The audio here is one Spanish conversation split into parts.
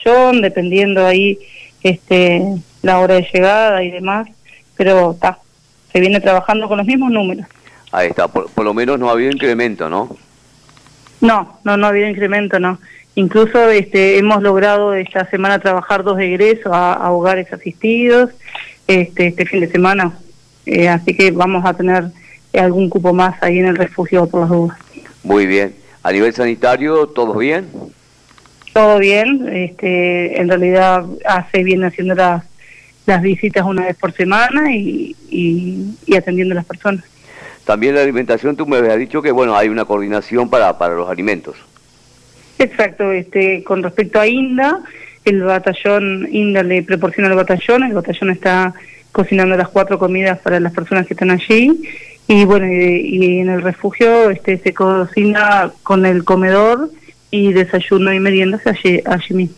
batallón, dependiendo ahí la hora de llegada y demás, pero se viene trabajando con los mismos números. Ahí está, por lo menos no ha habido incremento, ¿no? No ha habido incremento, no. Incluso hemos logrado esta semana trabajar 2 egresos a hogares asistidos, este fin de semana, así que vamos a tener algún cupo más ahí en el refugio por las dudas. Muy bien. A nivel sanitario, ¿todo bien? Todo bien, en realidad viene haciendo las visitas una vez por semana y atendiendo a las personas. También la alimentación, tú me habías dicho que hay una coordinación para los alimentos. Exacto, con respecto a INDA, el batallón, INDA le proporciona el batallón está cocinando las 4 comidas para las personas que están allí, y y en el refugio se cocina con el comedor y desayuno y meriendas allí mismo.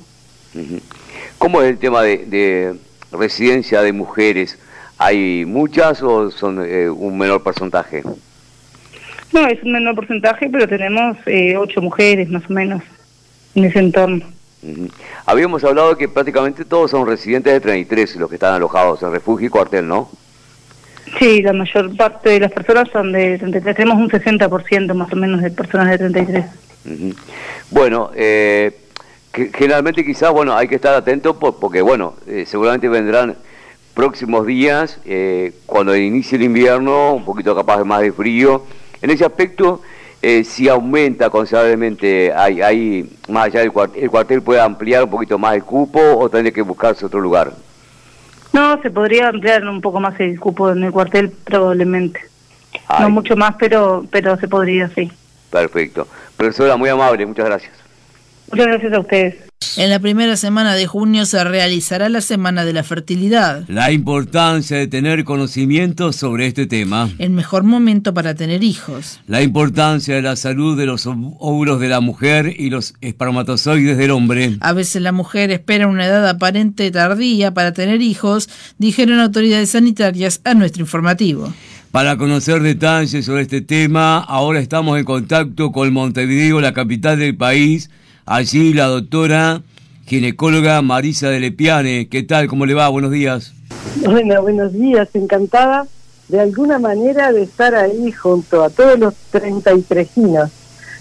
¿Cómo es el tema de residencia de mujeres? ¿Hay muchas o son un menor porcentaje? No, es un menor porcentaje, pero tenemos 8 mujeres más o menos en ese entorno. Habíamos hablado que prácticamente todos son residentes de 33 los que están alojados en refugio y cuartel, ¿no? Sí, la mayor parte de las personas son de 33, tenemos un 60% más o menos de personas de 33. Bueno, generalmente quizás, hay que estar atentos porque, seguramente vendrán próximos días, cuando inicie el invierno, un poquito capaz más de frío. En ese aspecto, si aumenta considerablemente, hay más allá del el cuartel puede ampliar un poquito más el cupo o tendría que buscarse otro lugar. No, se podría ampliar un poco más el cupo en el cuartel probablemente. No mucho más, pero se podría, sí. Perfecto. Profesora, muy amable, muchas gracias. Muchas gracias a ustedes. En la primera semana de junio se realizará la Semana de la Fertilidad. La importancia de tener conocimiento sobre este tema. El mejor momento para tener hijos. La importancia de la salud de los óvulos de la mujer y los espermatozoides del hombre. A veces la mujer espera una edad aparente tardía para tener hijos, dijeron autoridades sanitarias a nuestro informativo. Para conocer detalles sobre este tema, ahora estamos en contacto con Montevideo, la capital del país. Allí la doctora ginecóloga Marisa de Lepiane. ¿Qué tal? ¿Cómo le va? Buenos días. Bueno, buenos días. Encantada de alguna manera de estar ahí junto a todos los 33inos.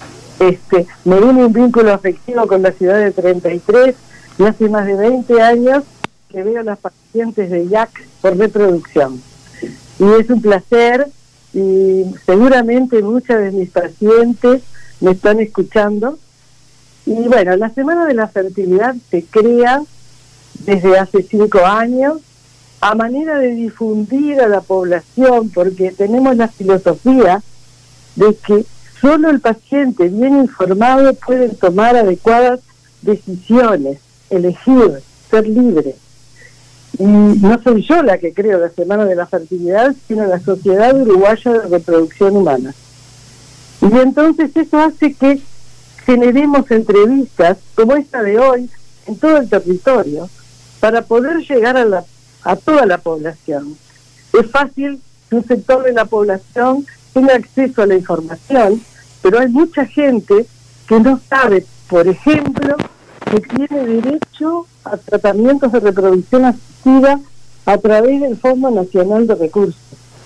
Me une un vínculo afectivo con la ciudad de 33 y hace más de 20 años que veo a las pacientes de IAC por reproducción. Y es un placer y seguramente muchas de mis pacientes me están escuchando. Y bueno, la Semana de la Fertilidad se crea desde hace 5 años a manera de difundir a la población, porque tenemos la filosofía de que solo el paciente bien informado puede tomar adecuadas decisiones, elegir, ser libre. Y no soy yo la que creo la Semana de la Fertilidad, sino la Sociedad Uruguaya de Reproducción Humana. Y entonces eso hace que generemos entrevistas como esta de hoy en todo el territorio para poder llegar a toda la población. Es fácil que un sector de la población tenga acceso a la información, pero hay mucha gente que no sabe, por ejemplo, que tiene derecho a tratamientos de reproducción asistida a través del Fondo Nacional de Recursos.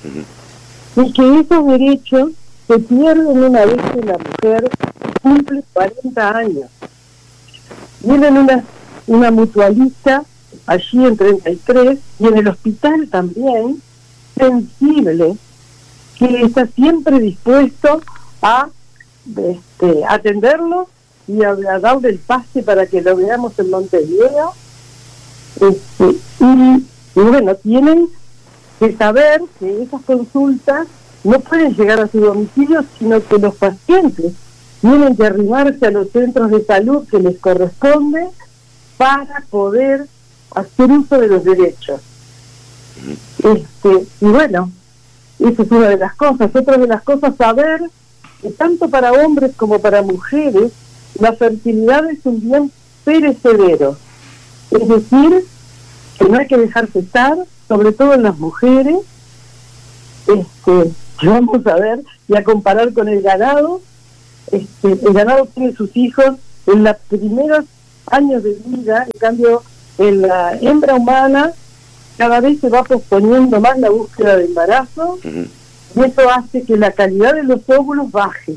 Y que esos derechos se pierden una vez que la mujer cumple 40 años. Viene una mutualista allí en 33 y en el hospital también, sensible, que está siempre dispuesto a atenderlo y a darle el pase para que lo veamos en Montevideo. Y bueno, tienen que saber que esas consultas no pueden llegar a su domicilio, sino que los pacientes tienen que arrimarse a los centros de salud que les corresponde para poder hacer uso de los derechos. Y bueno, esa es una de las cosas. Otra de las cosas, saber que tanto para hombres como para mujeres, la fertilidad es un bien perecedero. Es decir, que no hay que dejarse estar, sobre todo en las mujeres. Vamos a ver y a comparar con el ganado. El ganado tiene sus hijos en las primeras años de vida. En cambio, en la hembra humana cada vez se va posponiendo más la búsqueda de embarazo, y eso hace que la calidad de los óvulos baje.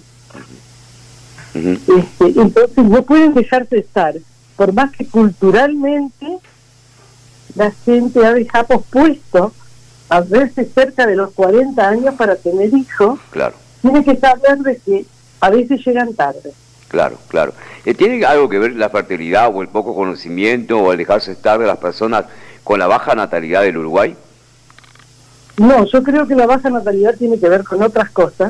Entonces no pueden dejarse estar, por más que culturalmente la gente ha pospuesto a verse cerca de los 40 años para tener hijos. Claro. Tiene que saber de que a veces llegan tarde. Claro, claro. ¿Tiene algo que ver la fertilidad o el poco conocimiento o el dejarse estar de las personas con la baja natalidad del Uruguay? No, yo creo que la baja natalidad tiene que ver con otras cosas.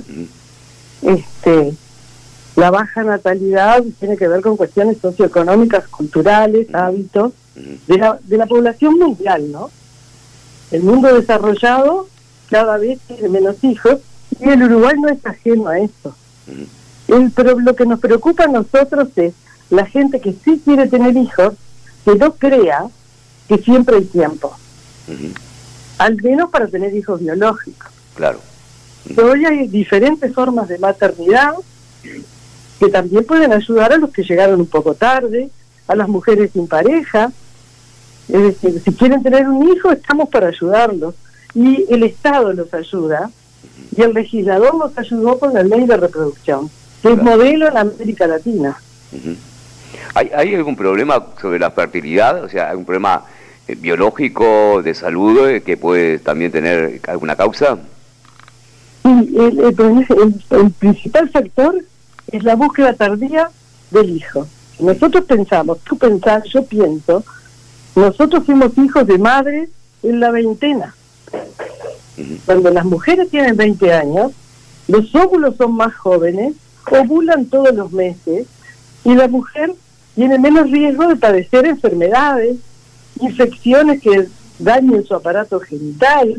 La baja natalidad tiene que ver con cuestiones socioeconómicas, culturales, hábitos de la población mundial, ¿no? El mundo desarrollado cada vez tiene menos hijos y el Uruguay no es ajeno a eso. Pero lo que nos preocupa a nosotros es la gente que sí quiere tener hijos, que no crea que siempre hay tiempo. Al menos para tener hijos biológicos. Claro. Hoy hay diferentes formas de maternidad que también pueden ayudar a los que llegaron un poco tarde, a las mujeres sin pareja. Es decir, si quieren tener un hijo, estamos para ayudarlos. Y el Estado los ayuda, y el legislador nos ayudó con la ley de reproducción, que es modelo en América Latina. ¿Hay algún problema sobre la fertilidad? O sea, ¿hay un problema biológico, de salud, que puede también tener alguna causa? Sí, el principal factor es la búsqueda tardía del hijo. Nosotros pensamos, tú pensás, yo pienso, nosotros fuimos hijos de madres en la veintena. Cuando las mujeres tienen 20 años, los óvulos son más jóvenes, ovulan todos los meses, y la mujer tiene menos riesgo de padecer enfermedades, infecciones que dañen su aparato genital,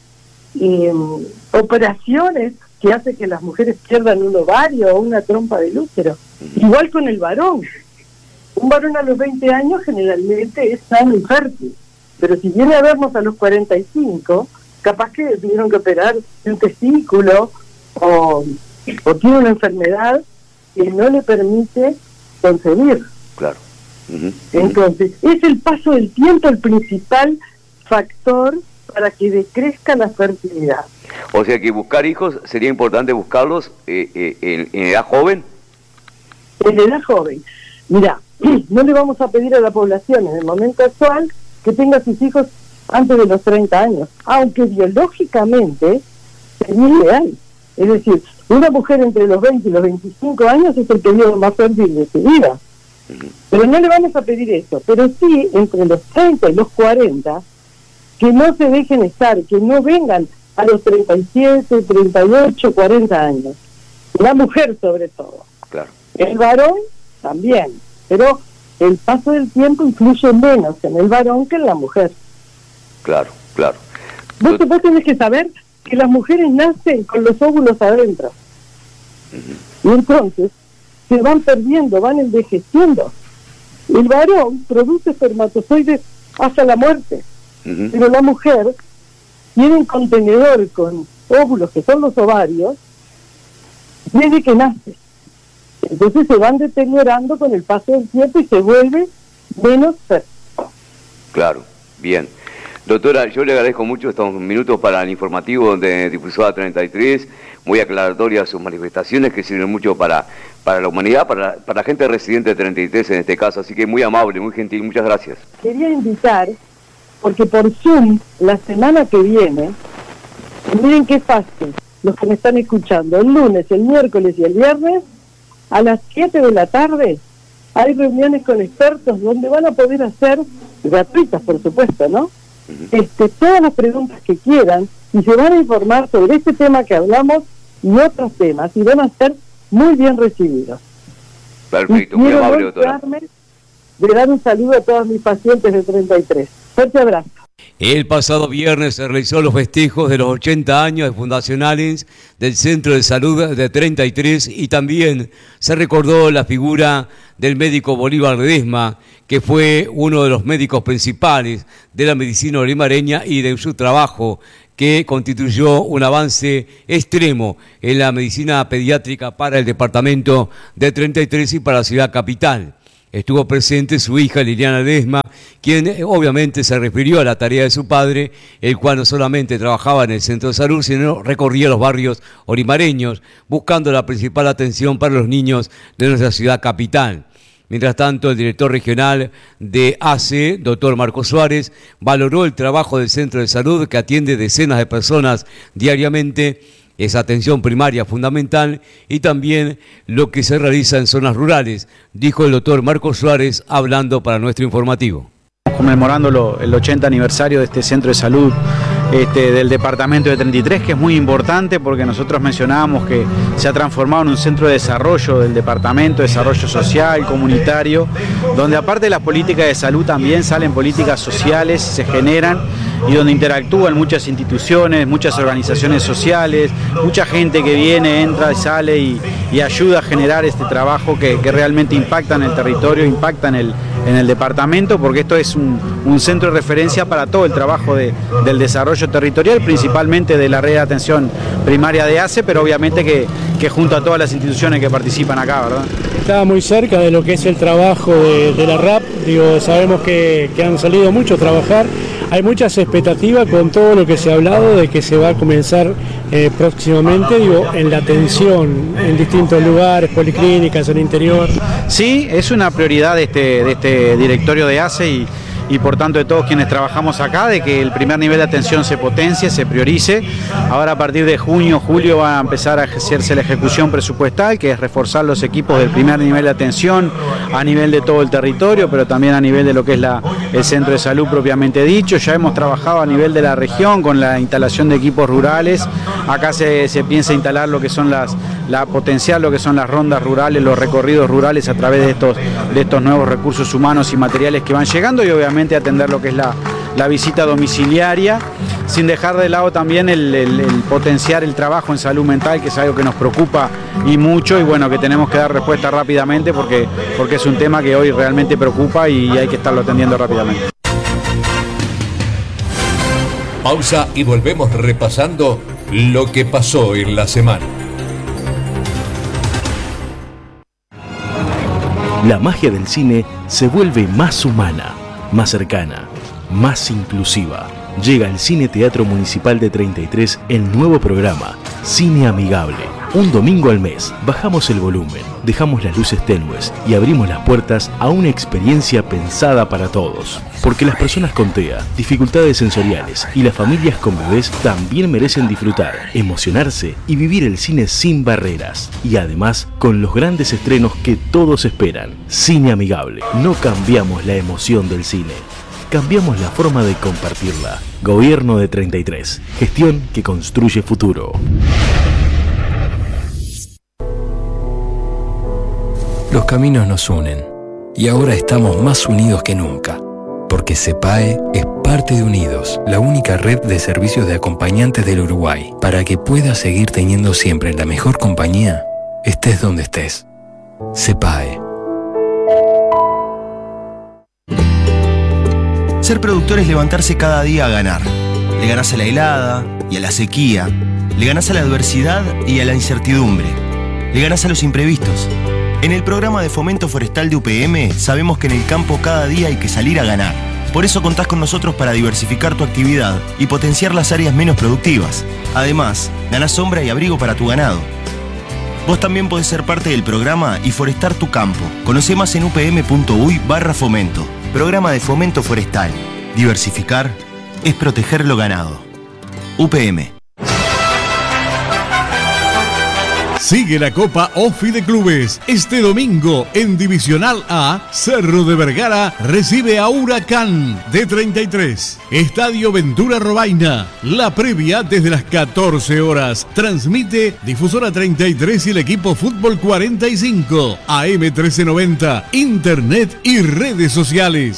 operaciones que hacen que las mujeres pierdan un ovario o una trompa del útero. Igual con el varón. Un varón a los 20 años generalmente es sano y fértil, pero si viene a vernos a los 45, capaz que tuvieron que operar un testículo o tiene una enfermedad que no le permite concebir. Claro. Entonces, es el paso del tiempo el principal factor para que decrezca la fertilidad. O sea que buscar hijos sería importante buscarlos en edad joven. En edad joven. Mira, no le vamos a pedir a la población en el momento actual que tenga sus hijos antes de los 30 años, aunque biológicamente sería ideal. Es decir, una mujer entre los 20 y los 25 años es el periodo más fértil de su vida. Pero no le vamos a pedir eso, pero sí entre los 30 y los 40, que no se dejen estar, que no vengan a los 37, 38, 40 años. La mujer sobre todo. Claro. El varón también, pero el paso del tiempo influye menos en el varón que en la mujer. Claro, claro. Vos tenés que saber que las mujeres nacen con los óvulos adentro. Y entonces se van perdiendo, van envejeciendo. El varón produce espermatozoides hasta la muerte, pero la mujer tiene un contenedor con óvulos, que son los ovarios, desde que nace. Entonces se van deteriorando con el paso del tiempo y se vuelve menos fértil. Claro, bien. Doctora, yo le agradezco mucho estos minutos para el informativo de Difusora 33, muy aclaratoria sus manifestaciones que sirven mucho para la humanidad, para la gente residente de 33 en este caso, así que muy amable, muy gentil, muchas gracias. Quería invitar, porque por Zoom, la semana que viene, miren qué fácil, los que me están escuchando, el lunes, el miércoles y el viernes, a las 7 de la tarde, hay reuniones con expertos donde van a poder hacer, gratuitas por supuesto, ¿no?, todas las preguntas que quieran y se van a informar sobre este tema que hablamos y otros temas y van a ser muy bien recibidos. Perfecto, muy amable, doctora. De dar un saludo a todos mis pacientes de 33. Fuerte abrazo. El pasado viernes se realizó los festejos de los 80 años fundacionales del Centro de Salud de 33 y también se recordó la figura del médico Bolívar Ledesma, que fue uno de los médicos principales de la medicina olimareña y de su trabajo, que constituyó un avance extremo en la medicina pediátrica para el departamento de 33 y para la ciudad capital. Estuvo presente su hija Liliana Ledesma, quien obviamente se refirió a la tarea de su padre, el cual no solamente trabajaba en el centro de salud, sino recorría los barrios olimareños, buscando la principal atención para los niños de nuestra ciudad capital. Mientras tanto, el director regional de ACE, doctor Marcos Suárez, valoró el trabajo del centro de salud que atiende decenas de personas diariamente, esa atención primaria fundamental, y también lo que se realiza en zonas rurales, dijo el doctor Marcos Suárez hablando para nuestro informativo. Conmemorando el 80 aniversario de este centro de salud del departamento de 33, que es muy importante porque nosotros mencionábamos que se ha transformado en un centro de desarrollo del departamento, desarrollo social, comunitario, donde aparte de las políticas de salud también salen políticas sociales, se generan, y donde interactúan muchas instituciones, muchas organizaciones sociales, mucha gente que viene, entra y sale y ayuda a generar este trabajo que realmente impacta en el territorio, impacta en el departamento, porque esto es un centro de referencia para todo el trabajo del desarrollo territorial, principalmente de la red de atención primaria de ACE, pero obviamente que junto a todas las instituciones que participan acá, ¿verdad? Está muy cerca de lo que es el trabajo de la RAP, sabemos que han salido muchos a trabajar, hay muchas expectativas con todo lo que se ha hablado de que se va a comenzar próximamente, en la atención en distintos lugares, policlínicas, en el interior. Sí, es una prioridad de este directorio de ACE y por tanto de todos quienes trabajamos acá, de que el primer nivel de atención se potencie, se priorice. Ahora a partir de junio, julio va a empezar a ejercerse la ejecución presupuestal, que es reforzar los equipos del primer nivel de atención a nivel de todo el territorio, pero también a nivel de lo que es el centro de salud propiamente dicho. Ya hemos trabajado a nivel de la región con la instalación de equipos rurales. Acá se piensa instalar lo que son potenciar lo que son las rondas rurales, los recorridos rurales a través de estos nuevos recursos humanos y materiales que van llegando, y obviamente atender lo que es la visita domiciliaria, sin dejar de lado también el potenciar el trabajo en salud mental, que es algo que nos preocupa y mucho, y bueno, que tenemos que dar respuesta rápidamente porque es un tema que hoy realmente preocupa y hay que estarlo atendiendo rápidamente. Pausa y volvemos repasando lo que pasó en la semana. La magia del cine se vuelve más humana, más cercana, más inclusiva. Llega al Cine Teatro Municipal de 33 el nuevo programa Cine Amigable. Un domingo al mes bajamos el volumen, dejamos las luces tenues y abrimos las puertas a una experiencia pensada para todos. Porque las personas con TEA, dificultades sensoriales y las familias con bebés también merecen disfrutar, emocionarse y vivir el cine sin barreras. Y además con los grandes estrenos que todos esperan. Cine Amigable. No cambiamos la emoción del cine, cambiamos la forma de compartirla. Gobierno de 33. Gestión que construye futuro. Los caminos nos unen y ahora estamos más unidos que nunca, porque CEPAE es parte de Unidos, la única red de servicios de acompañantes del Uruguay, para que puedas seguir teniendo siempre la mejor compañía, estés donde estés. CEPAE. Ser productor es levantarse cada día a ganar. Le ganás a la helada y a la sequía, le ganás a la adversidad y a la incertidumbre, le ganás a los imprevistos. En el programa de fomento forestal de UPM sabemos que en el campo cada día hay que salir a ganar. Por eso contás con nosotros para diversificar tu actividad y potenciar las áreas menos productivas. Además, ganás sombra y abrigo para tu ganado. Vos también podés ser parte del programa y forestar tu campo. Conocé más en upm.uy/fomento. Programa de fomento forestal. Diversificar es proteger lo ganado. UPM. Sigue la Copa OFI de Clubes. Este domingo en Divisional A, Cerro de Vergara recibe a Huracán de 33. Estadio Ventura Robaina. La previa desde las 14 horas. Transmite Difusora 33 y el equipo Fútbol 45. AM 1390. Internet y redes sociales.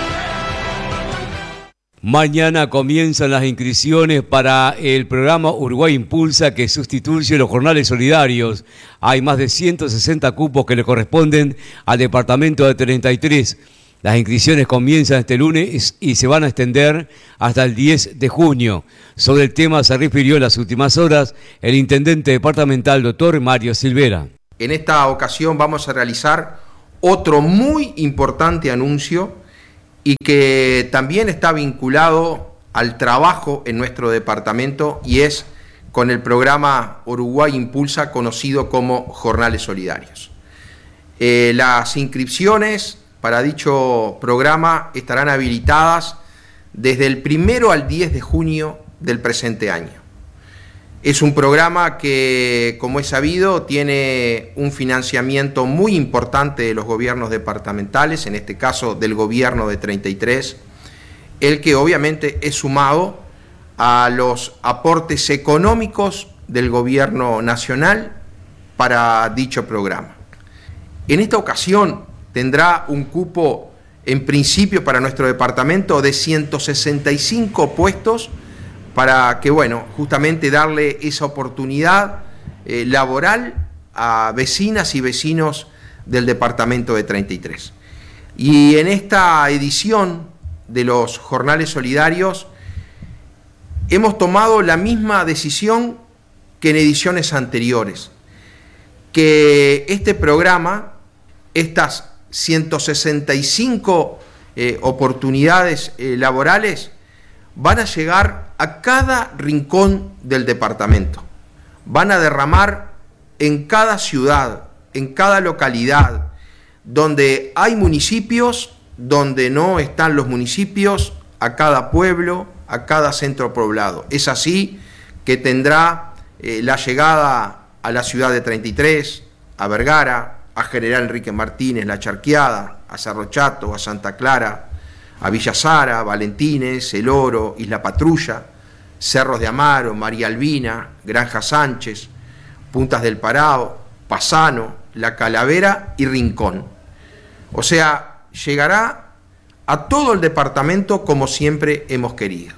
Mañana comienzan las inscripciones para el programa Uruguay Impulsa, que sustituye los jornales solidarios. Hay más de 160 cupos que le corresponden al departamento de 33. Las inscripciones comienzan este lunes y se van a extender hasta el 10 de junio. Sobre el tema se refirió en las últimas horas el intendente departamental, doctor Mario Silvera. En esta ocasión vamos a realizar otro muy importante anuncio y que también está vinculado al trabajo en nuestro departamento y es con el programa Uruguay Impulsa, conocido como Jornales Solidarios. Las inscripciones para dicho programa estarán habilitadas desde el 1 al 10 de junio del presente año. Es un programa que, como es sabido, tiene un financiamiento muy importante de los gobiernos departamentales, en este caso del gobierno de 33, el que obviamente es sumado a los aportes económicos del gobierno nacional para dicho programa. En esta ocasión tendrá un cupo, en principio para nuestro departamento, de 165 puestos para que, bueno, justamente darle esa oportunidad laboral a vecinas y vecinos del departamento de 33. Y en esta edición de los Jornales Solidarios hemos tomado la misma decisión que en ediciones anteriores, que este programa, estas 165 oportunidades laborales, van a llegar a cada rincón del departamento, van a derramar en cada ciudad, en cada localidad, donde hay municipios, donde no están los municipios, a cada pueblo, a cada centro poblado. Es así que tendrá la llegada a la ciudad de 33, a Vergara, a General Enrique Martínez, La Charqueada, a Cerro Chato, a Santa Clara, a Villa Sara, Valentines, El Oro, Isla Patrulla, Cerros de Amaro, María Albina, Granja Sánchez, Puntas del Parao, Pasano, La Calavera y Rincón. O sea, llegará a todo el departamento como siempre hemos querido,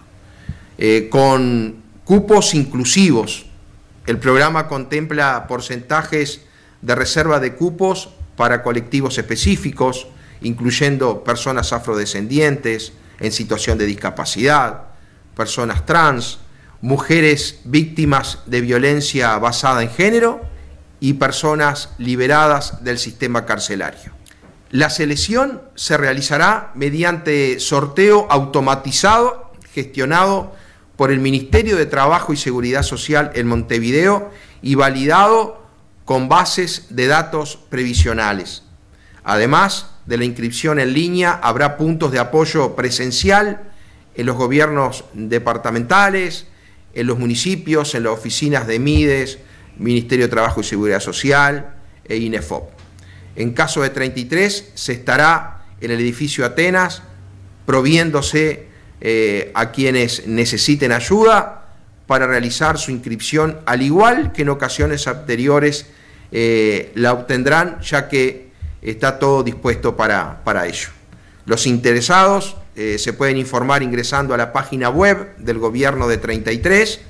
con cupos inclusivos. El programa contempla porcentajes de reserva de cupos para colectivos específicos, incluyendo personas afrodescendientes en situación de discapacidad, personas trans, mujeres víctimas de violencia basada en género y personas liberadas del sistema carcelario. La selección se realizará mediante sorteo automatizado gestionado por el Ministerio de Trabajo y Seguridad Social en Montevideo y validado con bases de datos previsionales. Además de la inscripción en línea, habrá puntos de apoyo presencial en los gobiernos departamentales, en los municipios, en las oficinas de MIDES, Ministerio de Trabajo y Seguridad Social e INEFOP. En caso de 33, se estará en el edificio Atenas proviéndose a quienes necesiten ayuda para realizar su inscripción, al igual que en ocasiones anteriores la obtendrán, ya que está todo dispuesto para ello. Los interesados se pueden informar ingresando a la página web del gobierno de 33,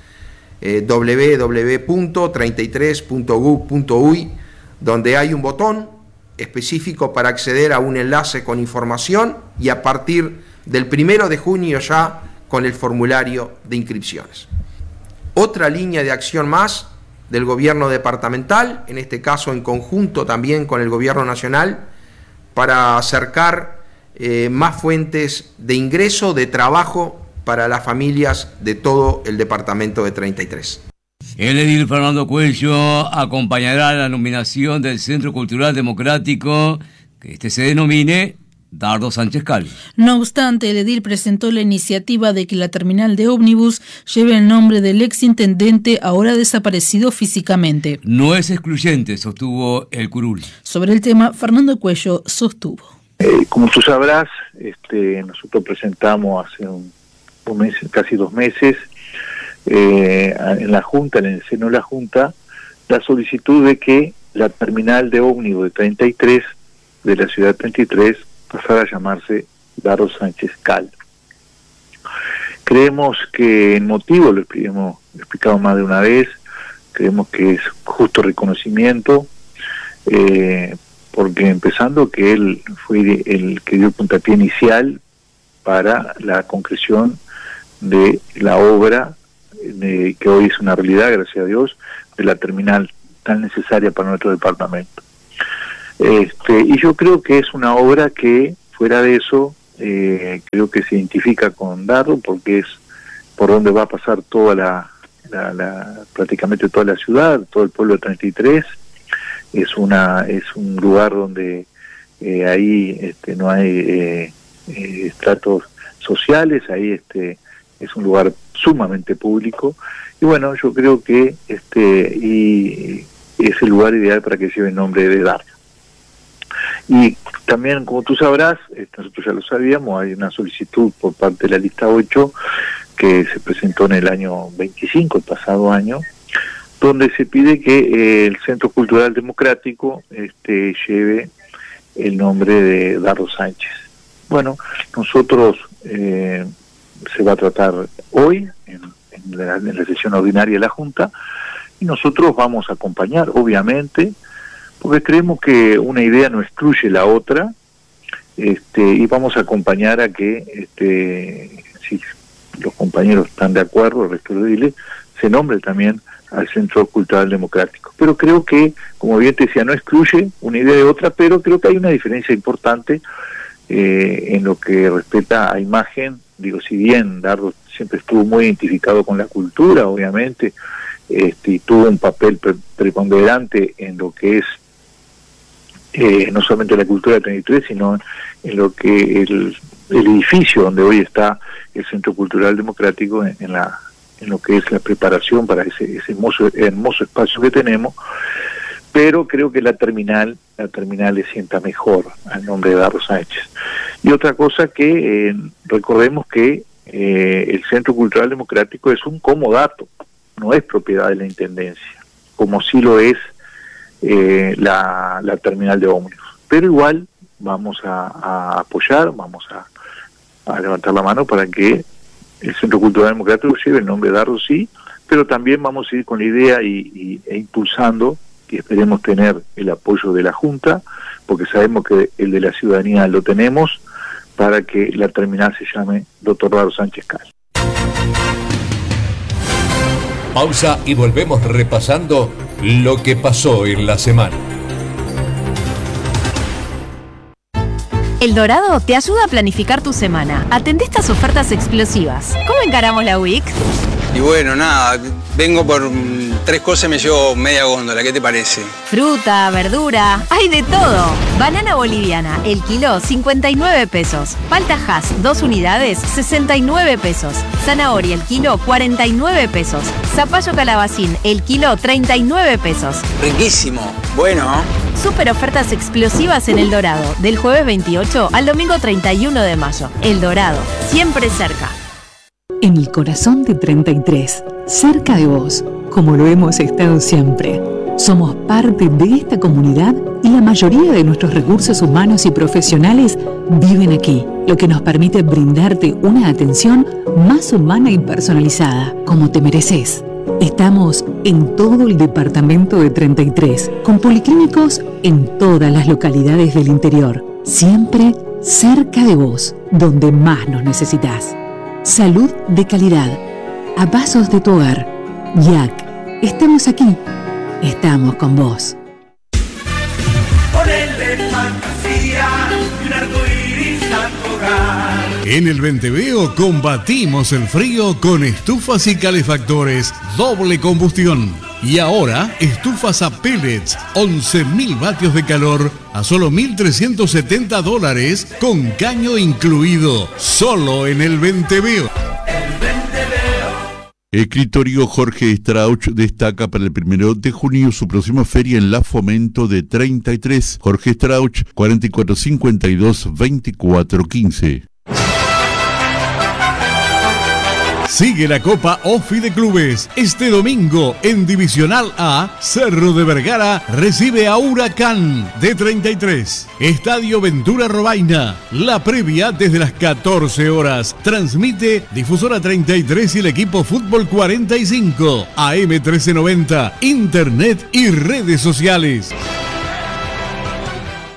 www.33.gov.uy, donde hay un botón específico para acceder a un enlace con información y a partir del 1 de junio ya con el formulario de inscripciones. Otra línea de acción más del gobierno departamental, en este caso en conjunto también con el gobierno nacional, para acercar más fuentes de ingreso, de trabajo para las familias de todo el departamento de 33. El edil Fernando Cuello acompañará la nominación del Centro Cultural Democrático, que se denomine Dardo Sánchez Cal. No obstante, el edil presentó la iniciativa de que la terminal de ómnibus lleve el nombre del exintendente ahora desaparecido físicamente. No es excluyente, sostuvo el curul. Sobre el tema, Fernando Cuello sostuvo. Como tú sabrás, nosotros presentamos hace un mes, casi 2 meses, en la Junta, en el seno de la Junta, la solicitud de que la terminal de ómnibus de 33, de la ciudad de 33, pasara a llamarse Dardo Sánchez Cal. Creemos que el motivo, lo hemos explicado más de una vez, creemos que es justo reconocimiento, porque empezando que él fue el que dio el puntapié inicial para la concreción de la obra que hoy es una realidad, gracias a Dios, de la terminal tan necesaria para nuestro departamento. Y yo creo que es una obra que, fuera de eso, creo que se identifica con Dardo, porque es por donde va a pasar toda prácticamente toda la ciudad, todo el pueblo 33. Es un lugar donde ahí no hay estratos sociales, ahí es un lugar sumamente público, y bueno, yo creo que y es el lugar ideal para que lleve el nombre de Dardo. Y también, como tú sabrás, nosotros ya lo sabíamos, hay una solicitud por parte de la lista 8 que se presentó en el año 25, el pasado año, donde se pide que el Centro Cultural Democrático lleve el nombre de Dardo Sánchez. Bueno, nosotros se va a tratar hoy en la sesión ordinaria de la Junta, y nosotros vamos a acompañar, obviamente, porque creemos que una idea no excluye la otra, y vamos a acompañar a que, si los compañeros están de acuerdo, el resto de Dile, se nombre también al Centro Cultural Democrático. Pero creo que, como bien te decía, no excluye una idea de otra, pero creo que hay una diferencia importante en lo que respecta a imagen. Digo, si bien Dardo siempre estuvo muy identificado con la cultura, obviamente, y tuvo un papel preponderante en lo que es no solamente la cultura del 33, sino en lo que el edificio donde hoy está el Centro Cultural Democrático, en lo que es la preparación para ese hermoso espacio que tenemos. Pero creo que la terminal le sienta mejor al nombre de Dardo Sánchez. Y otra cosa que recordemos que el Centro Cultural Democrático es un comodato, no es propiedad de la Intendencia, como sí lo es la terminal de ómnibus. Pero igual vamos a apoyar, vamos a levantar la mano para que el Centro Cultural Democrático lleve el nombre de Dardo, sí, pero también vamos a ir con la idea e impulsando, y esperemos tener el apoyo de la Junta, porque sabemos que el de la ciudadanía lo tenemos, para que la terminal se llame Dr. Dardo Sánchez Cal. Pausa y volvemos repasando lo que pasó en la semana. El Dorado te ayuda a planificar tu semana. Atendé estas ofertas explosivas. ¿Cómo encaramos la week? Y bueno, nada, vengo por 3 cosas y me llevo media góndola, ¿qué te parece? Fruta, verdura, hay de todo. Banana boliviana, el kilo, 59 pesos. Palta Hass, 2 unidades, 69 pesos. Zanahoria, el kilo, 49 pesos. Zapallo calabacín, el kilo, 39 pesos. Riquísimo, bueno. Super ofertas explosivas en El Dorado, del jueves 28 al domingo 31 de mayo. El Dorado, siempre cerca. En el corazón de 33, cerca de vos, como lo hemos estado siempre. Somos parte de esta comunidad y la mayoría de nuestros recursos humanos y profesionales viven aquí, lo que nos permite brindarte una atención más humana y personalizada, como te mereces. Estamos en todo el departamento de 33, con policlínicos en todas las localidades del interior, siempre cerca de vos, donde más nos necesitas. Salud de calidad, a pasos de tu hogar. YAC, estamos aquí, estamos con vos. Ponele fantasía y un arcoíris a tu hogar. En el Venteveo combatimos el frío con estufas y calefactores doble combustión. Y ahora, estufas a pellets, 11.000 vatios de calor a solo $1.370 con caño incluido, solo en el Venteveo. Escritorio Jorge Strauch destaca para el 1 de junio su próxima feria en La Fomento de 33. Jorge Strauch, 4452-2415. Sigue la Copa OFI de Clubes. Este domingo en Divisional A, Cerro de Vergara recibe a Huracán de 33. Estadio Ventura Robaina. La previa desde las 14 horas. Transmite Difusora 33 y el equipo Fútbol 45. AM 1390. Internet y redes sociales.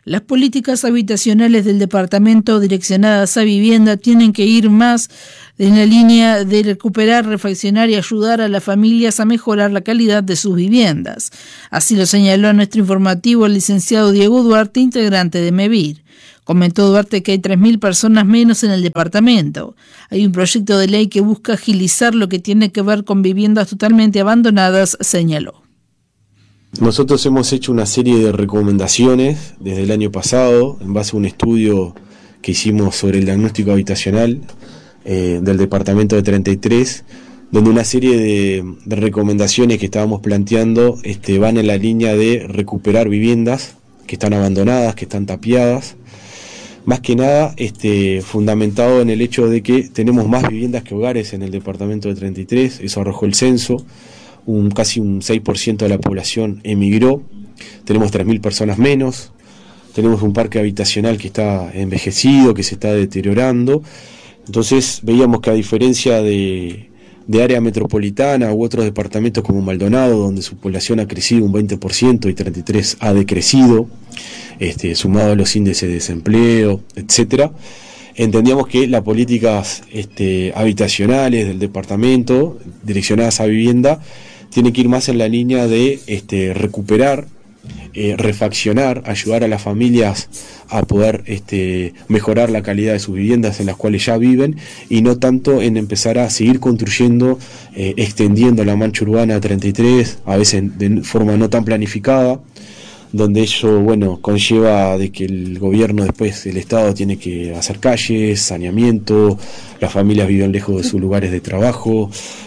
Las políticas habitacionales del departamento direccionadas a vivienda tienen que ir más en la línea de recuperar, refaccionar y ayudar a las familias a mejorar la calidad de sus viviendas. Así lo señaló a nuestro informativo el licenciado Diego Duarte, integrante de MEVIR. Comentó Duarte que hay 3.000 personas menos en el departamento. Hay un proyecto de ley que busca agilizar lo que tiene que ver con viviendas totalmente abandonadas, señaló. Nosotros hemos hecho una serie de recomendaciones desde el año pasado, en base a un estudio que hicimos sobre el diagnóstico habitacional del departamento de 33, donde una serie de recomendaciones que estábamos planteando van en la línea de recuperar viviendas que están abandonadas, que están tapiadas, más que nada fundamentado en el hecho de que tenemos más viviendas que hogares en el departamento de 33, eso arrojó el censo. Casi un 6% de la población emigró, tenemos 3.000 personas menos, tenemos un parque habitacional que está envejecido, que se está deteriorando. Entonces veíamos que a diferencia de área metropolitana u otros departamentos como Maldonado, donde su población ha crecido un 20% y 33 ha decrecido, sumado a los índices de desempleo, etcétera, entendíamos que las políticas habitacionales del departamento direccionadas a vivienda tienen que ir más en la línea de recuperar, refaccionar, ayudar a las familias a poder mejorar la calidad de sus viviendas en las cuales ya viven, y no tanto en empezar a seguir construyendo, extendiendo la mancha urbana 33, a veces de forma no tan planificada, donde ello conlleva de que el gobierno, después el Estado, tiene que hacer calles, saneamiento, las familias viven lejos de sus lugares de trabajo,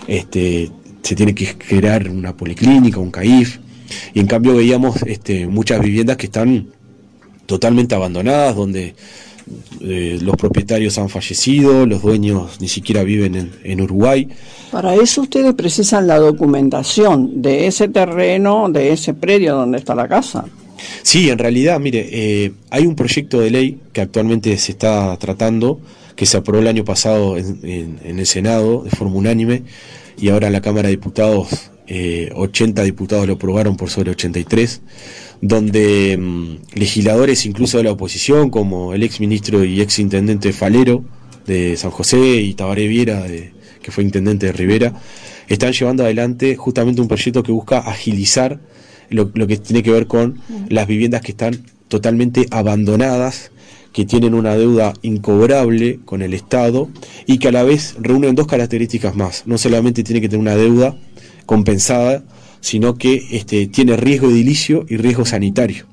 se tiene que crear una policlínica, un CAIF, y en cambio veíamos muchas viviendas que están totalmente abandonadas, donde los propietarios han fallecido, los dueños ni siquiera viven en Uruguay. Para eso ustedes precisan la documentación de ese terreno, de ese predio donde está la casa. Sí, en realidad, mire, hay un proyecto de ley que actualmente se está tratando, que se aprobó el año pasado en el Senado de forma unánime, y ahora en la Cámara de Diputados 80 diputados lo aprobaron por sobre 83, donde legisladores incluso de la oposición, como el ex ministro y ex intendente Falero de San José y Tabaré Viera, que fue intendente de Rivera, están llevando adelante justamente un proyecto que busca agilizar lo que tiene que ver con las viviendas que están totalmente abandonadas, que tienen una deuda incobrable con el Estado y que a la vez reúnen dos características más. No solamente tiene que tener una deuda compensada, sino que tiene riesgo edilicio y riesgo sanitario.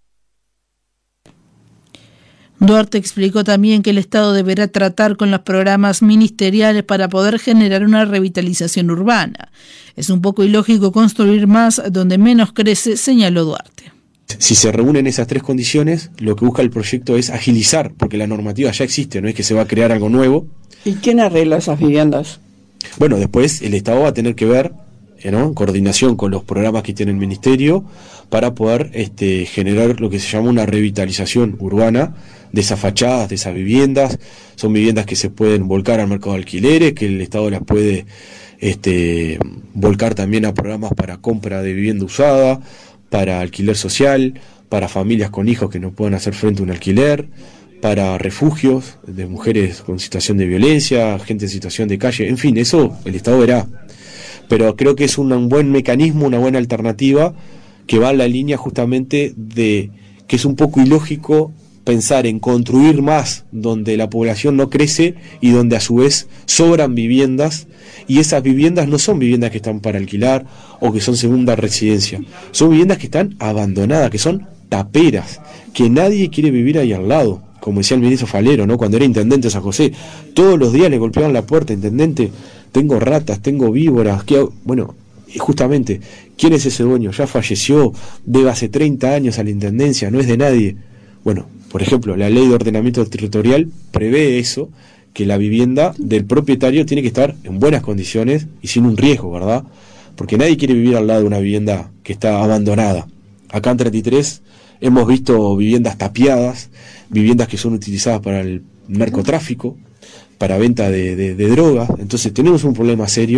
Duarte explicó también que el Estado deberá tratar con los programas ministeriales para poder generar una revitalización urbana. Es un poco ilógico construir más donde menos crece, señaló Duarte. Si se reúnen esas tres condiciones, lo que busca el proyecto es agilizar, porque la normativa ya existe, no es que se va a crear algo nuevo. ¿Y quién arregla esas viviendas? Bueno, después el Estado va a tener que ver, en coordinación con los programas que tiene el Ministerio, para poder generar lo que se llama una revitalización urbana de esas fachadas, de esas viviendas. Son viviendas que se pueden volcar al mercado de alquileres, que el Estado las puede volcar también a programas para compra de vivienda usada, para alquiler social, para familias con hijos que no pueden hacer frente a un alquiler, para refugios de mujeres con situación de violencia, gente en situación de calle, en fin, eso el Estado verá. Pero creo que es un buen mecanismo, una buena alternativa que va en la línea justamente de que es un poco ilógico pensar en construir más donde la población no crece y donde a su vez sobran viviendas, y esas viviendas no son viviendas que están para alquilar o que son segunda residencia, son viviendas que están abandonadas, que son taperas, que nadie quiere vivir ahí al lado, como decía el ministro Falero, ¿no? Cuando era intendente de San José, todos los días le golpeaban la puerta: intendente, tengo ratas, tengo víboras, ¿qué hago? Bueno, justamente, ¿quién es ese dueño? Ya falleció, debe hace 30 años a la intendencia, no es de nadie. Bueno, por ejemplo, la ley de ordenamiento territorial prevé eso, que la vivienda del propietario tiene que estar en buenas condiciones y sin un riesgo, ¿verdad? Porque nadie quiere vivir al lado de una vivienda que está abandonada. Acá en 33 hemos visto viviendas tapiadas, viviendas que son utilizadas para el narcotráfico, para venta de drogas. Entonces tenemos un problema serio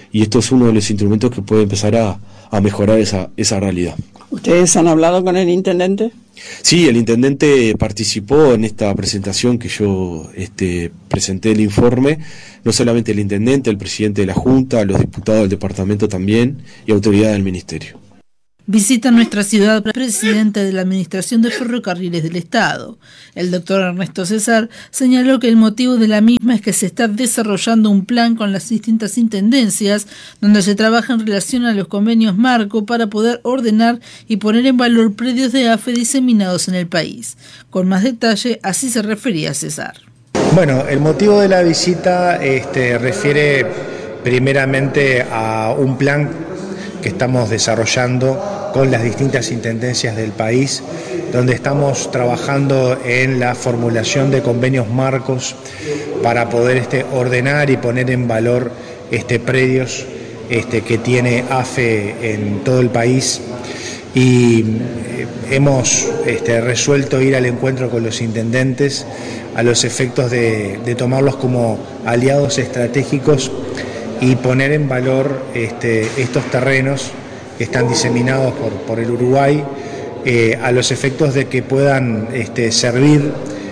y esto es uno de los instrumentos que puede empezar a mejorar esa realidad. ¿Ustedes han hablado con el intendente? Sí, el intendente participó en esta presentación que yo presenté el informe, no solamente el intendente, el presidente de la Junta, los diputados del departamento también y autoridades del ministerio. Visita nuestra ciudad el presidente de la Administración de Ferrocarriles del Estado. El doctor Ernesto César señaló que el motivo de la misma es que se está desarrollando un plan con las distintas intendencias donde se trabaja en relación a los convenios marco para poder ordenar y poner en valor predios de AFE diseminados en el país. Con más detalle, así se refería César. Bueno, el motivo de la visita refiere primeramente a un plan que estamos desarrollando con las distintas intendencias del país, donde estamos trabajando en la formulación de convenios marcos para poder ordenar y poner en valor predios que tiene AFE en todo el país, y hemos resuelto ir al encuentro con los intendentes a los efectos de tomarlos como aliados estratégicos y poner en valor estos terrenos que están diseminados por el Uruguay, a los efectos de que puedan servir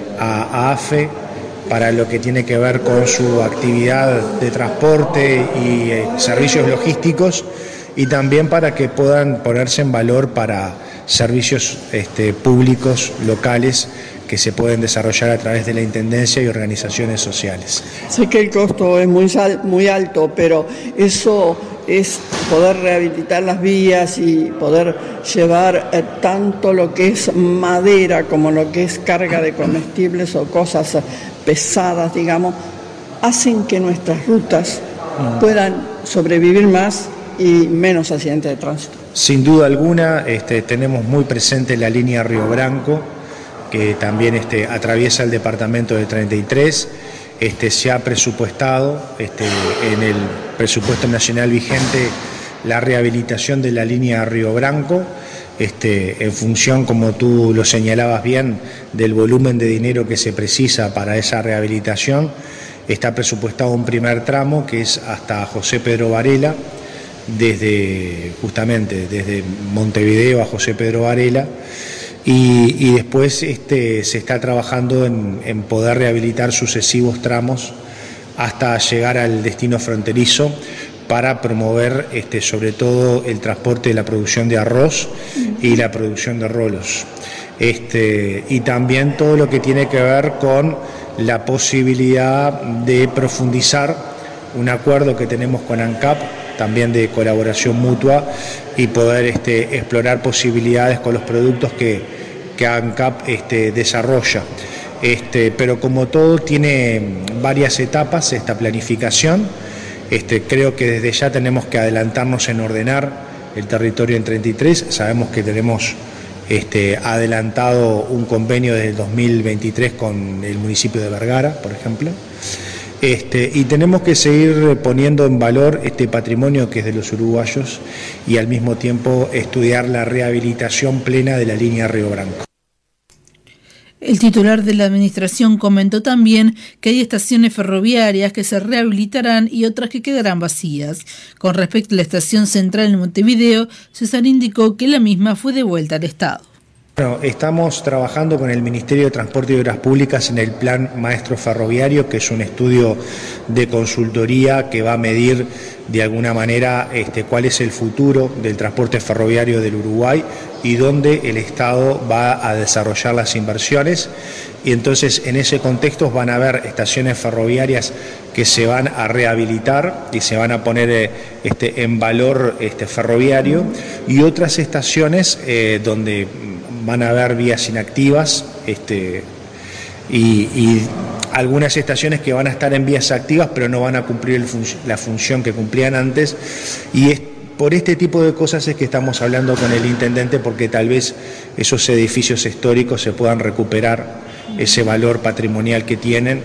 a AFE para lo que tiene que ver con su actividad de transporte y servicios logísticos, y también para que puedan ponerse en valor para servicios públicos locales que se pueden desarrollar a través de la Intendencia y organizaciones sociales. Sé que el costo es muy alto, pero eso es poder rehabilitar las vías y poder llevar tanto lo que es madera como lo que es carga de comestibles o cosas pesadas, digamos, hacen que nuestras rutas puedan sobrevivir más y menos accidentes de tránsito. Sin duda alguna, tenemos muy presente la línea Río Branco, que también atraviesa el departamento de 33. Se ha presupuestado en el presupuesto nacional vigente la rehabilitación de la línea Río Branco, en función, como tú lo señalabas bien, del volumen de dinero que se precisa para esa rehabilitación. Está presupuestado un primer tramo que es hasta José Pedro Varela, desde Montevideo a José Pedro Varela, y después se está trabajando en poder rehabilitar sucesivos tramos hasta llegar al destino fronterizo para promover sobre todo el transporte de la producción de arroz y la producción de rolos, y también todo lo que tiene que ver con la posibilidad de profundizar un acuerdo que tenemos con ANCAP, también de colaboración mutua, y poder explorar posibilidades con los productos que ANCAP desarrolla. Pero como todo tiene varias etapas esta planificación, creo que desde ya tenemos que adelantarnos en ordenar el territorio en 33. Sabemos que tenemos adelantado un convenio desde el 2023 con el municipio de Vergara, por ejemplo. Y tenemos que seguir poniendo en valor este patrimonio que es de los uruguayos y al mismo tiempo estudiar la rehabilitación plena de la línea Río Branco. El titular de la administración comentó también que hay estaciones ferroviarias que se rehabilitarán y otras que quedarán vacías. Con respecto a la estación central en Montevideo, César indicó que la misma fue devuelta al Estado. Bueno, estamos trabajando con el Ministerio de Transporte y Obras Públicas en el Plan Maestro Ferroviario, que es un estudio de consultoría que va a medir de alguna manera cuál es el futuro del transporte ferroviario del Uruguay y dónde el Estado va a desarrollar las inversiones. Y entonces en ese contexto van a haber estaciones ferroviarias que se van a rehabilitar y se van a poner en valor ferroviario, y otras estaciones donde van a haber vías inactivas y algunas estaciones que van a estar en vías activas pero no van a cumplir la función que cumplían antes, y por este tipo de cosas es que estamos hablando con el intendente, porque tal vez esos edificios históricos se puedan recuperar ese valor patrimonial que tienen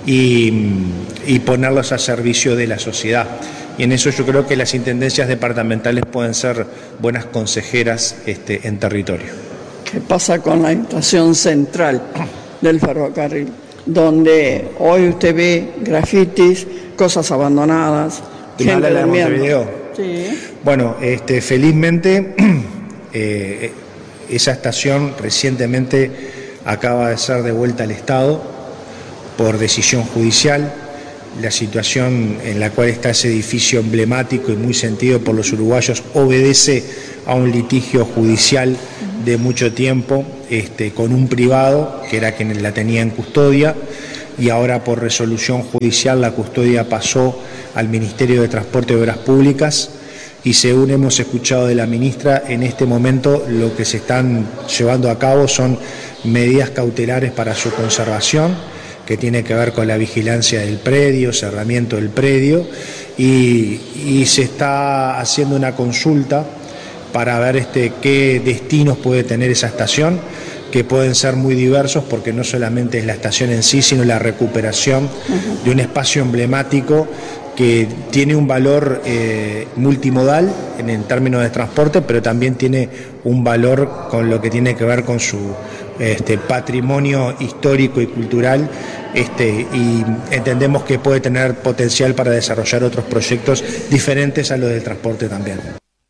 y ponerlos a servicio de la sociedad. Y en eso yo creo que las intendencias departamentales pueden ser buenas consejeras en territorio. ¿Qué pasa con la estación central del ferrocarril? Donde hoy usted ve grafitis, cosas abandonadas, ¿Me habla la de Montevideo? Sí. Bueno, felizmente esa estación recientemente acaba de ser devuelta al Estado por decisión judicial. La situación en la cual está ese edificio emblemático y muy sentido por los uruguayos obedece a un litigio judicial de mucho tiempo con un privado que era quien la tenía en custodia, y ahora por resolución judicial la custodia pasó al Ministerio de Transporte y Obras Públicas, y según hemos escuchado de la ministra, en este momento lo que se están llevando a cabo son medidas cautelares para su conservación, que tiene que ver con la vigilancia del predio, cerramiento del predio, y se está haciendo una consulta para ver qué destinos puede tener esa estación, que pueden ser muy diversos, porque no solamente es la estación en sí, sino la recuperación de un espacio emblemático que tiene un valor multimodal en términos de transporte, pero también tiene un valor con lo que tiene que ver con su patrimonio histórico y cultural, y entendemos que puede tener potencial para desarrollar otros proyectos diferentes a los del transporte también.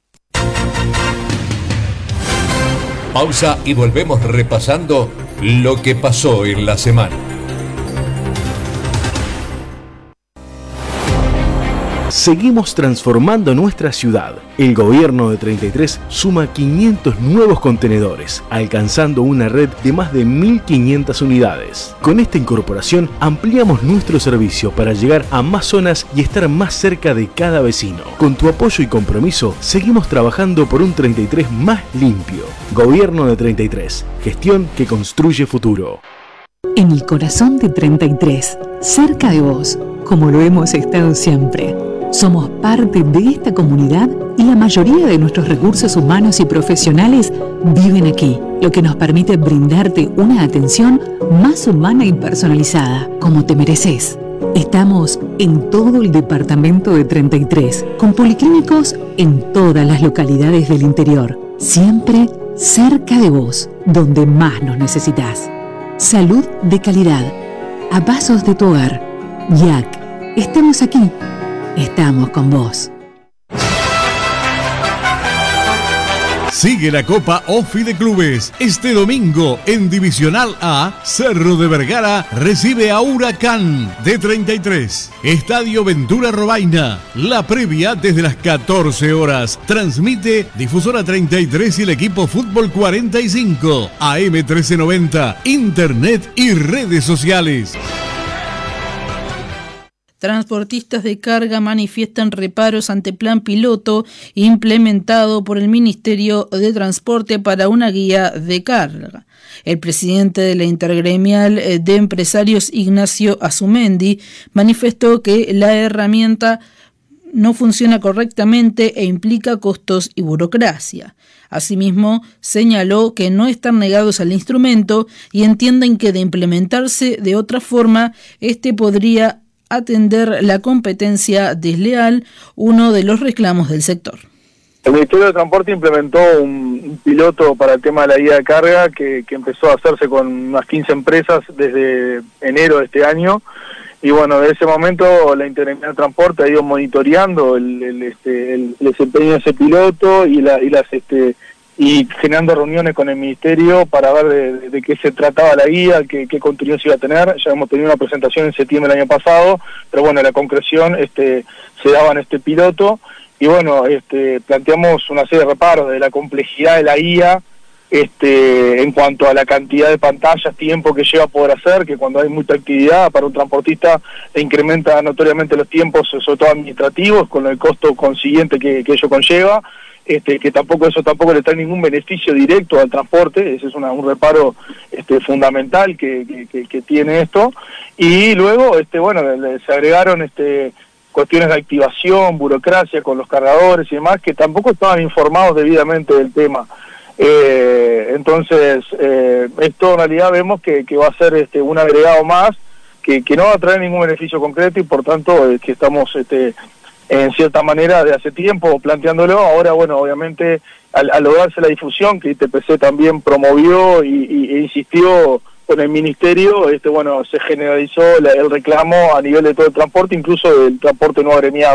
Pausa y volvemos repasando lo que pasó en la semana. Seguimos transformando nuestra ciudad. El gobierno de 33 suma 500 nuevos contenedores, alcanzando una red de más de 1.500 unidades. Con esta incorporación ampliamos nuestro servicio para llegar a más zonas y estar más cerca de cada vecino. Con tu apoyo y compromiso, seguimos trabajando por un 33 más limpio. Gobierno de 33, gestión que construye futuro. En el corazón de 33, cerca de vos, como lo hemos estado siempre. Somos parte de esta comunidad y la mayoría de nuestros recursos humanos y profesionales viven aquí, lo que nos permite brindarte una atención más humana y personalizada, como te mereces. Estamos en todo el departamento de 33, con policlínicos en todas las localidades del interior, siempre cerca de vos, donde más nos necesitas. Salud de calidad, a pasos de tu hogar. YAC, estamos aquí. Estamos con vos. Sigue la Copa OFI de Clubes. Este domingo en Divisional A, Cerro de Vergara recibe a Huracán de 33. Estadio Ventura Robaina. La previa desde las 14 horas. Transmite Difusora 33 y el equipo Fútbol 45. AM 1390. Internet y redes sociales. Transportistas de carga manifiestan reparos ante plan piloto implementado por el Ministerio de Transporte para una guía de carga. El presidente de la Intergremial de Empresarios, Ignacio Azumendi, manifestó que la herramienta no funciona correctamente e implica costos y burocracia. Asimismo, señaló que no están negados al instrumento y entienden que de implementarse de otra forma, podría atender la competencia desleal, uno de los reclamos del sector. El Ministerio de Transporte implementó un piloto para el tema de la guía de carga que empezó a hacerse con unas 15 empresas desde enero de este año, y bueno, desde ese momento la Intergremial de Transporte ha ido monitoreando el desempeño de ese piloto y generando reuniones con el Ministerio para ver de qué se trataba la guía, qué contenido se iba a tener. Ya hemos tenido una presentación en septiembre del año pasado, pero bueno, la concreción se daba en este piloto, y bueno, planteamos una serie de reparos de la complejidad de la guía, en cuanto a la cantidad de pantallas, tiempo que lleva a poder hacer, que cuando hay mucha actividad para un transportista le incrementa notoriamente los tiempos, sobre todo administrativos, con el costo consiguiente que ello conlleva. Que eso tampoco le trae ningún beneficio directo al transporte. Ese es un reparo fundamental que tiene esto. Y luego se agregaron cuestiones de activación, burocracia con los cargadores y demás, que tampoco estaban informados debidamente del tema. Entonces esto en realidad vemos que va a ser un agregado más que no va a traer ningún beneficio concreto, y por tanto que estamos en cierta manera de hace tiempo planteándolo. Ahora, bueno, obviamente al lograrse la difusión que ITPC también promovió e insistió con el Ministerio, se generalizó el reclamo a nivel de todo el transporte, incluso del transporte no agremiado.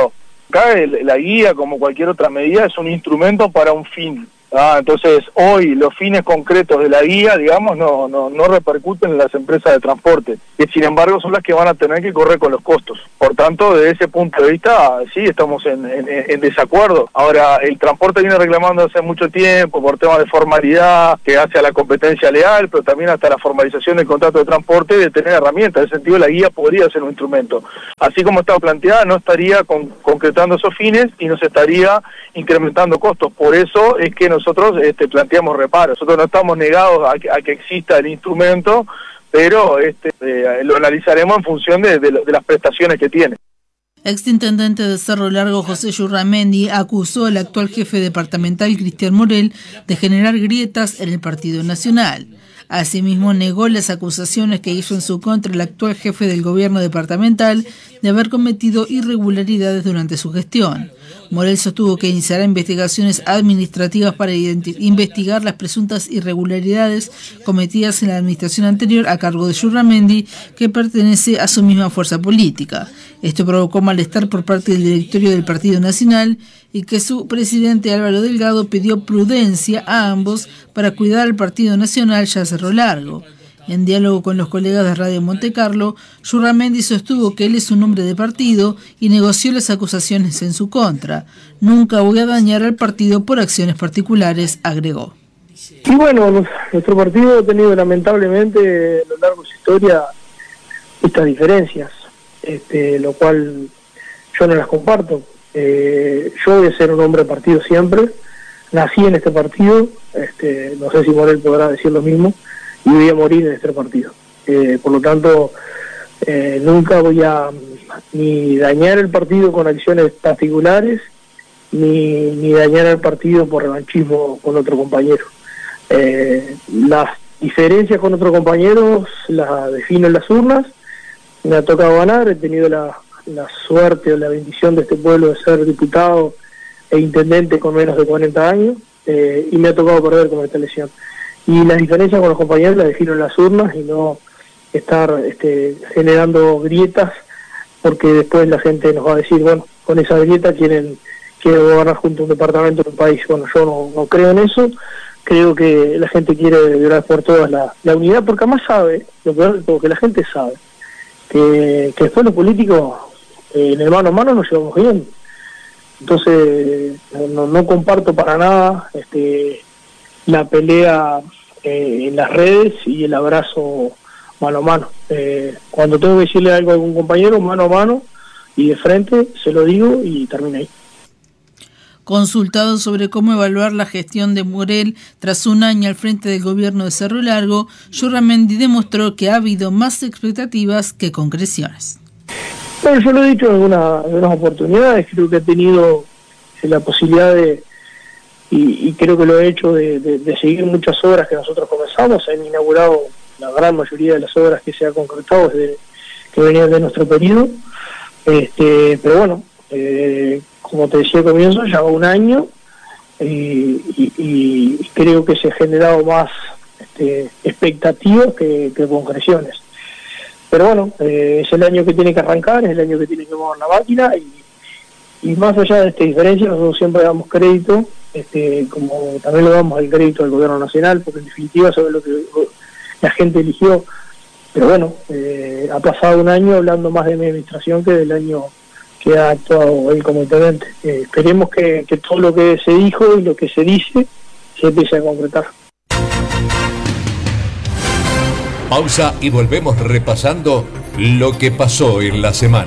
Acá la guía, como cualquier otra medida, es un instrumento para un fin. Entonces, hoy los fines concretos de la guía, digamos, no repercuten en las empresas de transporte, que sin embargo son las que van a tener que correr con los costos. Por tanto, desde ese punto de vista, sí, estamos en desacuerdo. Ahora, el transporte viene reclamando hace mucho tiempo por temas de formalidad, que hace a la competencia leal, pero también hasta la formalización del contrato de transporte, de tener herramientas. En ese sentido, la guía podría ser un instrumento. Así como está planteada, no estaría concretando esos fines y no se estaría incrementando costos. Por eso es que nosotros planteamos reparos. Nosotros no estamos negados a que exista el instrumento, pero lo analizaremos en función de las prestaciones que tiene. Exintendente de Cerro Largo, José Yurramendi, acusó al actual jefe departamental, Cristian Morel, de generar grietas en el Partido Nacional. Asimismo, negó las acusaciones que hizo en su contra el actual jefe del gobierno departamental de haber cometido irregularidades durante su gestión. Morel sostuvo que iniciará investigaciones administrativas para investigar las presuntas irregularidades cometidas en la administración anterior a cargo de Yurramendi, que pertenece a su misma fuerza política. Esto provocó malestar por parte del directorio del Partido Nacional y que su presidente Álvaro Delgado pidió prudencia a ambos para cuidar al Partido Nacional ya Cerro Largo. En diálogo con los colegas de Radio Monte Carlo, Yurramendi sostuvo que él es un hombre de partido y negoció las acusaciones en su contra. Nunca voy a dañar al partido por acciones particulares, agregó. Y bueno, nuestro partido ha tenido lamentablemente a lo largo de su historia estas diferencias, lo cual yo no las comparto. Yo voy a ser un hombre de partido siempre, nací en este partido, no sé si Morel podrá decir lo mismo, y voy a morir en este partido. Por lo tanto, nunca voy a ni dañar el partido con acciones particulares, ni dañar al partido por revanchismo con otro compañero. Las diferencias con otros compañeros las defino en las urnas. Me ha tocado ganar, he tenido la suerte o la bendición de este pueblo de ser diputado e intendente con menos de 40 años, y me ha tocado perder con esta elección. Y las diferencias con los compañeros las defino en las urnas y no estar generando grietas, porque después la gente nos va a decir, bueno, con esa grieta quieren gobernar junto a un departamento de un país. Bueno, yo no creo en eso. Creo que la gente quiere de una vez por todas la unidad, porque además sabe, lo peor de todo, que la gente sabe que después los políticos en el mano a mano nos llevamos bien. Entonces no comparto para nada la pelea en las redes y el abrazo mano a mano. Cuando tengo que decirle algo a algún compañero, mano a mano y de frente, se lo digo y termina ahí. Consultado sobre cómo evaluar la gestión de Morel tras un año al frente del gobierno de Cerro Largo, Yurramendi demostró que ha habido más expectativas que concreciones. Bueno, yo lo he dicho en algunas oportunidades, creo que he tenido la posibilidad y creo que lo he hecho de seguir muchas obras que nosotros comenzamos. Han inaugurado la gran mayoría de las obras que se ha concretado desde que venían de nuestro periodo, pero bueno, como te decía al comienzo, ya va un año y creo que se ha generado más expectativas que concreciones. Pero bueno, es el año que tiene que arrancar, es el año que tiene que mover la máquina y más allá de esta diferencia, nosotros siempre damos crédito, como también le damos el crédito al gobierno nacional, porque en definitiva sobre lo que la gente eligió. Pero bueno, ha pasado un año hablando más de mi administración que del año que ha actuado él como intendente. Esperemos que todo lo que se dijo y lo que se dice se empiece a concretar. Pausa y volvemos repasando lo que pasó en la semana.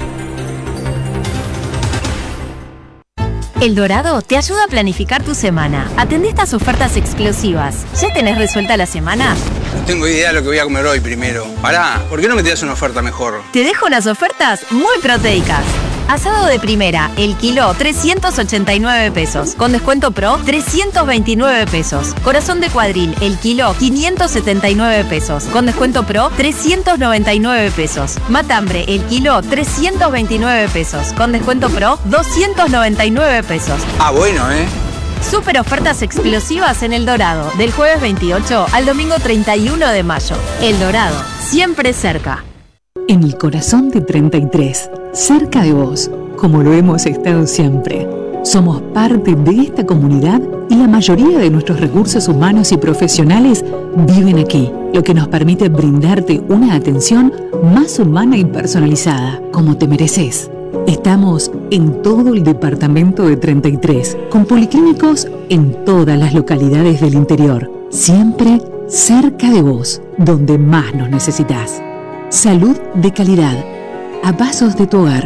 El Dorado te ayuda a planificar tu semana. Atendé estas ofertas exclusivas. ¿Ya tenés resuelta la semana? No tengo idea de lo que voy a comer hoy primero. Pará, ¿por qué no me tiras una oferta mejor? Te dejo unas ofertas muy proteicas. Asado de primera, el kilo, 389 pesos. Con descuento pro, 329 pesos. Corazón de cuadril, el kilo, 579 pesos. Con descuento pro, 399 pesos. Matambre, el kilo, 329 pesos. Con descuento pro, 299 pesos. Ah, bueno, Super ofertas explosivas en El Dorado, del jueves 28 al domingo 31 de mayo. El Dorado, siempre cerca. En el corazón de 33, cerca de vos, como lo hemos estado siempre. Somos parte de esta comunidad y la mayoría de nuestros recursos humanos y profesionales viven aquí, lo que nos permite brindarte una atención más humana y personalizada, como te mereces. Estamos en todo el departamento de 33, con policlínicos en todas las localidades del interior, siempre cerca de vos, donde más nos necesitas. Salud de calidad, a pasos de tu hogar.